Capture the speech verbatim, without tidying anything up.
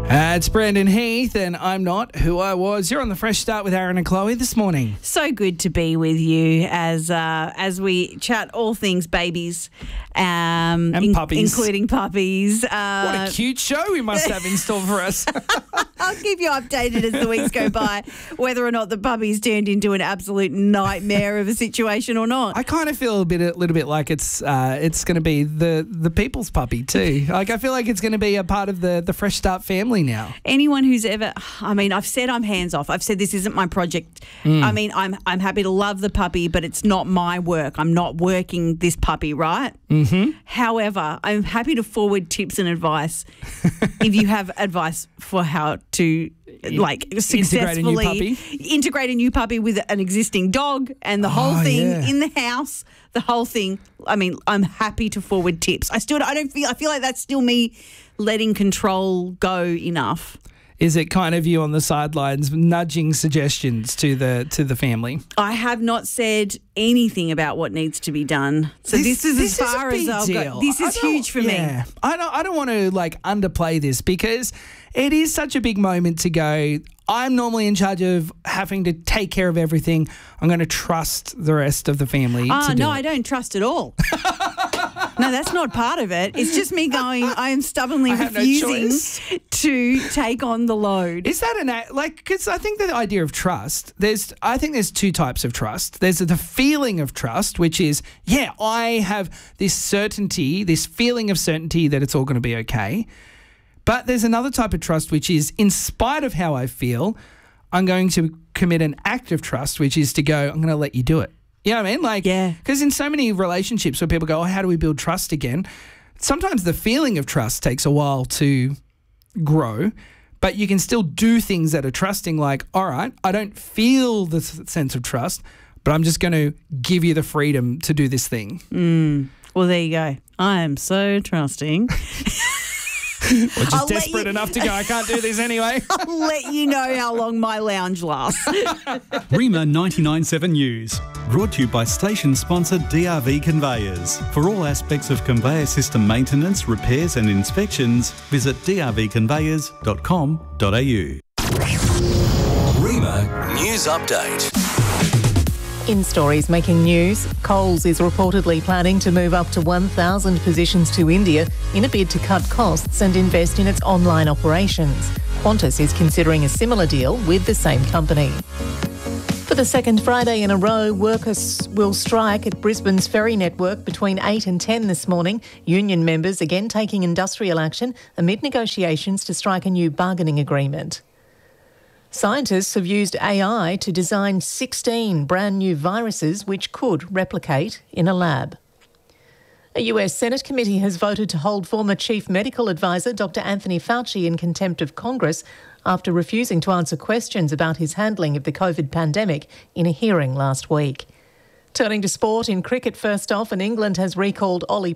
Uh, it's Brandon Heath, and I'm not who I was. You're on the Fresh Start with Aaron and Chloe this morning. So good to be with you as uh, as we chat all things babies, um, And puppies. including puppies. Uh, What a cute show we must have in store for us. I'll keep you updated as the weeks go by, whether or not the puppy's turned into an absolute nightmare of a situation or not. I kind of feel a bit, a little bit like it's uh, it's going to be the the people's puppy too. Like I feel like it's going to be a part of the the Fresh Start family now. Anyone who's ever, I mean, I've said I'm hands off. I've said this isn't my project. Mm. I mean, I'm I'm happy to love the puppy, but it's not my work. I'm not working this puppy, right? Mm-hmm. However, I'm happy to forward tips and advice if you have advice for how to like successfully Integrate a new puppy? integrate a new puppy with an existing dog and the whole Oh, thing yeah. in the house. The whole thing. I mean, I'm happy to forward tips. I still I don't feel I feel like that's still me letting control go enough. Is it kind of you on the sidelines nudging suggestions to the to the family? I have not said anything about what needs to be done. So this, is this as far is a as big I'll deal. go. This I is don't- huge for yeah. me. I don't I don't want to like underplay this because it is such a big moment to go, I'm normally in charge of having to take care of everything. I'm going to trust the rest of the family Oh, to do no, it. I don't trust at all. No, that's not part of it. It's just me going, I am stubbornly I have no refusing choice. to take on the load. Is that an act, like, because I think the idea of trust, there's, I think there's two types of trust. There's the feeling of trust, which is, yeah, I have this certainty, this feeling of certainty that it's all going to be okay. But there's another type of trust, which is, in spite of how I feel, I'm going to commit an act of trust, which is to go, I'm going to let you do it. You know what I mean? Like, Yeah. Because in so many relationships where people go, oh, how do we build trust again? Sometimes the feeling of trust takes a while to grow, but you can still do things that are trusting, like, all right, I don't feel the s- sense of trust, but I'm just going to give you the freedom to do this thing. Mm. Well, there you go. I am so trusting. Or just I'll let desperate you- enough to go, I can't do this anyway. I'll let you know how long my lounge lasts. Rima ninety-nine point seven News. Brought to you by station sponsor D R V Conveyors. For all aspects of conveyor system maintenance, repairs and inspections, visit d r v conveyors dot com dot a u. Rima News Update. In stories making news, Coles is reportedly planning to move up to one thousand positions to India in a bid to cut costs and invest in its online operations. Qantas is considering a similar deal with the same company. For the second Friday in a row, workers will strike at Brisbane's ferry network between eight and ten this morning. Union members again taking industrial action amid negotiations to strike a new bargaining agreement. Scientists have used A I to design sixteen brand new viruses which could replicate in a lab. A U S Senate committee has voted to hold former Chief Medical Advisor Doctor Anthony Fauci in contempt of Congress after refusing to answer questions about his handling of the COVID pandemic in a hearing last week. Turning to sport, in cricket first off, and England has recalled Ollie